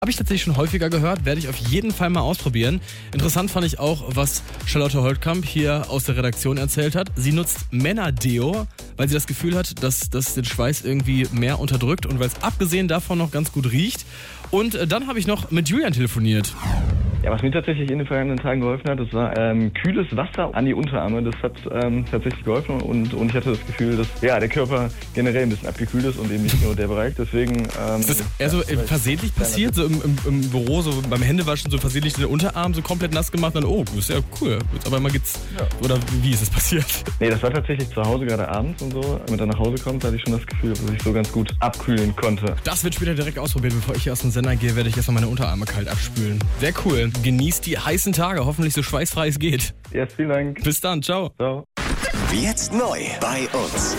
Habe ich tatsächlich schon häufiger gehört, werde ich auf jeden Fall mal ausprobieren. Interessant fand ich auch, was Charlotte Holtkamp hier aus der Redaktion erzählt hat. Sie nutzt Männerdeo, weil sie das Gefühl hat, dass das den Schweiß irgendwie mehr unterdrückt und weil es abgesehen davon noch ganz gut riecht. Und dann habe ich noch mit Julian telefoniert. Ja, was mir tatsächlich in den vergangenen Tagen geholfen hat, das war kühles Wasser an die Unterarme. Das hat tatsächlich geholfen und ich hatte das Gefühl, dass der Körper generell ein bisschen abgekühlt ist und eben nicht nur der Bereich. Deswegen ist das eher so versehentlich passiert, so im Büro, so beim Händewaschen, so versehentlich den Unterarm so komplett nass gemacht und dann, oh, das ist ja cool. Jetzt aber mal geht's. Ja. Oder wie ist das passiert? Nee, das war tatsächlich zu Hause gerade abends und so. Wenn man dann nach Hause kommt, hatte ich schon das Gefühl, dass ich so ganz gut abkühlen konnte. Das wird später direkt ausprobiert. Bevor ich hier aus dem Sender gehe, werde ich erstmal meine Unterarme kalt abspülen. Sehr cool. Genießt die heißen Tage, hoffentlich so schweißfrei es geht. Ja, vielen Dank. Bis dann, ciao. Ciao. Jetzt neu bei uns.